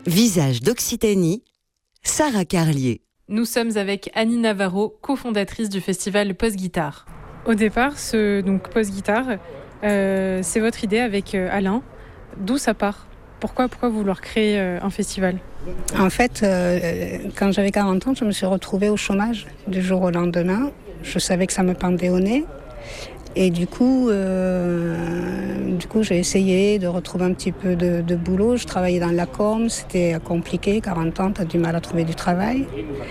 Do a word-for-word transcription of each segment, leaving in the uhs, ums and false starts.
Visage d'Occitanie, Sarah Carlier. Nous sommes avec Annie Navarro, cofondatrice du festival Pause Guitare. Au départ, ce donc Pause Guitare, euh, c'est votre idée avec euh, Alain. D'où ça part ? Pourquoi, pourquoi vouloir créer euh, un festival ? En fait, euh, quand j'avais quarante ans, je me suis retrouvée au chômage du jour au lendemain. Je savais que ça me pendait au nez. Et du coup, euh, du coup, j'ai essayé de retrouver un petit peu de, de boulot. Je travaillais dans la com, c'était compliqué. quarante ans, tu as du mal à trouver du travail.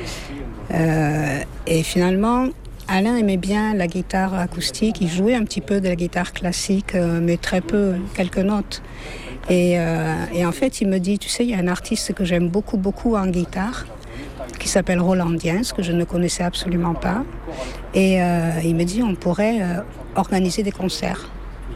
Euh, et finalement, Alain aimait bien la guitare acoustique. Il jouait un petit peu de la guitare classique, mais très peu, quelques notes. Et, euh, et en fait, il me dit, tu sais, il y a un artiste que j'aime beaucoup, beaucoup en guitare, qui s'appelle Roland Diens, que je ne connaissais absolument pas. Et euh, il me dit, on pourrait euh, organiser des concerts.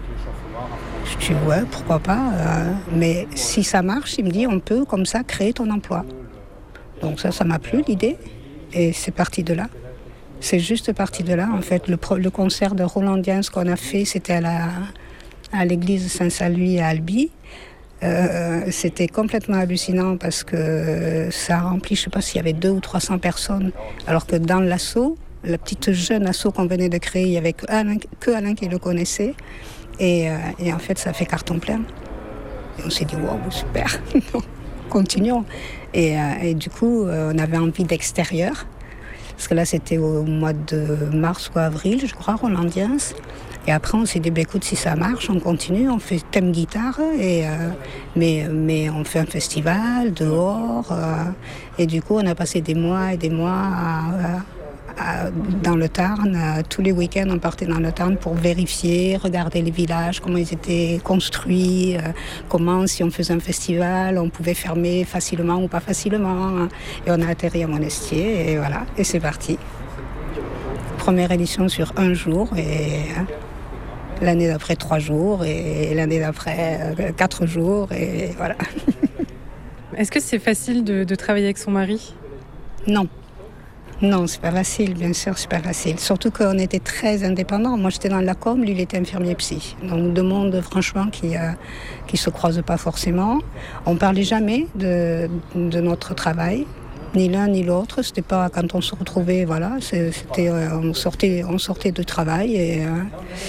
Je dis, ouais, pourquoi pas. Euh, mais si ça marche, il me dit, on peut comme ça créer ton emploi. Donc ça, ça m'a plu, l'idée. Et c'est parti de là. C'est juste parti de là. En fait, le, pro- le concert de Roland Diens qu'on a fait, c'était à, la, à l'église Saint-Saluy à Albi. Euh, c'était complètement hallucinant parce que ça a rempli, je ne sais pas s'il y avait deux ou trois cents personnes, alors que dans l'assaut, la petite jeune assaut qu'on venait de créer, il n'y avait que Alain, que Alain qui le connaissait. Et, euh, et en fait, ça a fait carton plein. Et on s'est dit, waouh, super, continuons. Et, euh, et du coup, euh, on avait envie d'extérieur, parce que là, c'était au mois de mars ou avril, je crois, Roland Diens. Et après, on s'est dit, bah, écoute, si ça marche, on continue, on fait thème guitare, et, euh, mais, mais on fait un festival dehors. Euh, et du coup, on a passé des mois et des mois à, à, à, dans le Tarn. À, tous les week-ends, on partait dans le Tarn pour vérifier, regarder les villages, comment ils étaient construits, euh, comment, si on faisait un festival, on pouvait fermer facilement ou pas facilement. Et on a atterri à Monestier, et voilà, et c'est parti. Première édition sur un jour, et... l'année d'après, trois jours, et l'année d'après, euh, quatre jours, et voilà. Est-ce que c'est facile de, de travailler avec son mari ? Non. Non, c'est pas facile, bien sûr, c'est pas facile. Surtout qu'on était très indépendants. Moi, j'étais dans la com, lui, il était infirmier psy. Donc, deux mondes, franchement, qui euh, qui se croisent pas forcément. On parlait jamais de, de notre travail. Ni l'un ni l'autre, c'était pas quand on se retrouvait, voilà, c'était, euh, on sortait, on sortait de travail, et... Euh,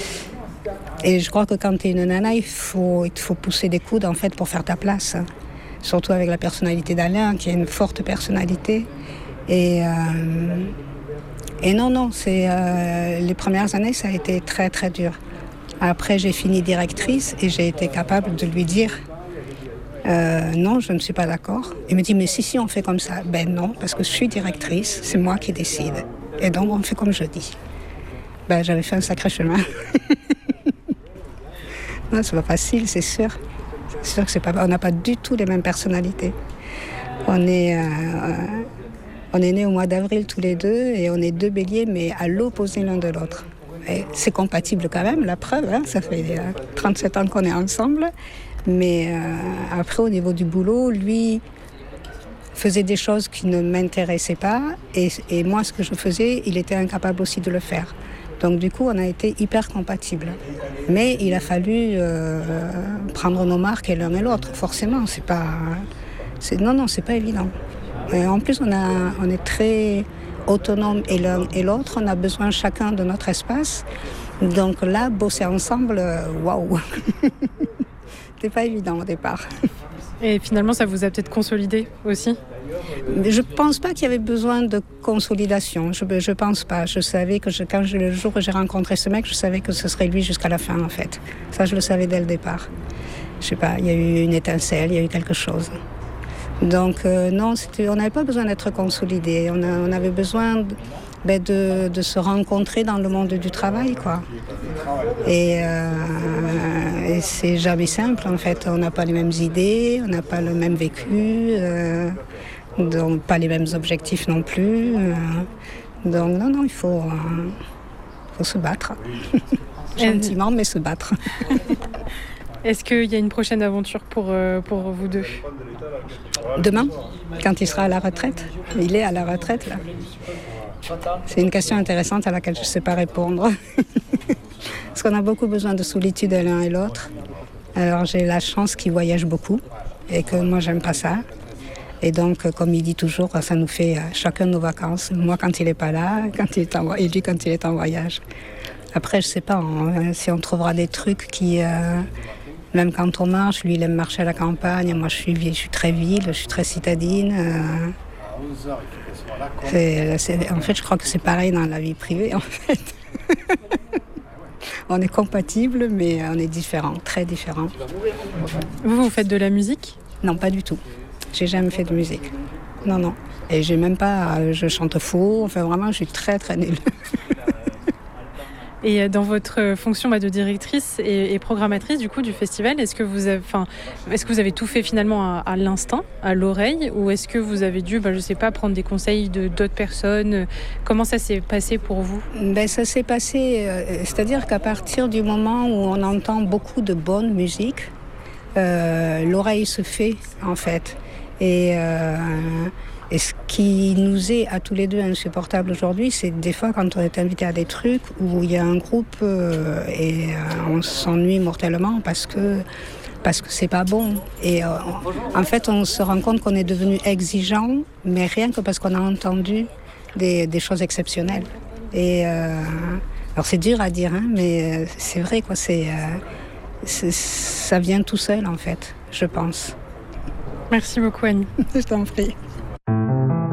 Et je crois que quand tu es une nana, il faut, il faut pousser des coudes en fait pour faire ta place. Surtout avec la personnalité d'Alain, qui a une forte personnalité. Et, euh, et non, non, c'est, euh, les premières années, ça a été très, très dur. Après, j'ai fini directrice et j'ai été capable de lui dire euh, non, je ne suis pas d'accord. Il me dit, mais si, si, on fait comme ça. Ben non, parce que je suis directrice, c'est moi qui décide. Et donc, on fait comme je dis. Ben, j'avais fait un sacré chemin. Non, c'est pas facile, c'est sûr. C'est sûr que c'est pas. On n'a pas du tout les mêmes personnalités. On est, euh, on est nés au mois d'avril tous les deux et on est deux béliers, mais à l'opposé l'un de l'autre. Et c'est compatible quand même, la preuve. Hein, ça fait euh, trente-sept ans qu'on est ensemble. Mais euh, après, au niveau du boulot, lui faisait des choses qui ne m'intéressaient pas. Et, et moi, ce que je faisais, il était incapable aussi de le faire. Donc du coup, on a été hyper compatibles. Mais il a fallu euh, prendre nos marques et l'un et l'autre. Forcément, c'est pas, c'est, non, non, c'est pas évident. Et en plus, on, a, on est très autonomes et l'un et l'autre. On a besoin chacun de notre espace. Donc là, bosser ensemble, waouh, c'était pas évident au départ. Et finalement, ça vous a peut-être consolidé aussi ? Je ne pense pas qu'il y avait besoin de consolidation. Je ne pense pas. Je savais que je, quand je, le jour où j'ai rencontré ce mec, je savais que ce serait lui jusqu'à la fin, en fait. Ça, je le savais dès le départ. Je ne sais pas, il y a eu une étincelle, il y a eu quelque chose. Donc, euh, non, c'était, on n'avait pas besoin d'être consolidés. On, a, on avait besoin de, ben de, de se rencontrer dans le monde du travail, quoi. Et, euh, et c'est jamais simple, en fait. On n'a pas les mêmes idées, on n'a pas le même vécu. Euh, Donc, pas les mêmes objectifs non plus. Euh, donc, non, non, il faut, euh, faut se battre. Gentiment, mais se battre. Est-ce qu'il y a une prochaine aventure pour, euh, pour vous deux ? Demain, quand il sera à la retraite. Il est à la retraite, là. C'est une question intéressante à laquelle je ne sais pas répondre. Parce qu'on a beaucoup besoin de solitude l'un et l'autre. Alors, j'ai la chance qu'il voyage beaucoup et que moi, j'aime pas ça. Et donc, comme il dit toujours, ça nous fait chacun nos vacances. Moi, quand il n'est pas là, quand il est en, et lui, quand il est en voyage. Après, je ne sais pas hein, si on trouvera des trucs qui... Euh, même quand on marche, lui, il aime marcher à la campagne. Moi, je suis, je suis très ville, je suis très citadine. Euh, c'est, c'est, en fait, je crois que c'est pareil dans la vie privée, en fait. On est compatibles, mais on est différents, très différents. Vous, vous faites de la musique ? Non, pas du tout. J'ai jamais fait de musique. Non, non. Et j'ai même pas... Je chante faux. Enfin, vraiment, je suis très, très nulle. Et dans votre fonction bah, de directrice et, et programmatrice du coup du festival, est-ce que vous avez, enfin, est-ce que vous avez tout fait finalement à, à l'instinct, à l'oreille, ou est-ce que vous avez dû, bah, je sais pas, prendre des conseils de d'autres personnes ? Comment ça s'est passé pour vous ? Ben ça s'est passé, euh, c'est-à-dire qu'à partir du moment où on entend beaucoup de bonne musique, euh, l'oreille se fait en fait. Et euh, Et ce qui nous est à tous les deux insupportable aujourd'hui, c'est des fois quand on est invité à des trucs où il y a un groupe euh, et euh, on s'ennuie mortellement parce que parce que c'est pas bon. Et euh, en fait, on se rend compte qu'on est devenu exigeant, mais rien que parce qu'on a entendu des, des choses exceptionnelles. Et euh, alors c'est dur à dire, hein, mais c'est vrai quoi. C'est, euh, c'est ça vient tout seul en fait, je pense. Merci beaucoup Annie. Je t'en prie.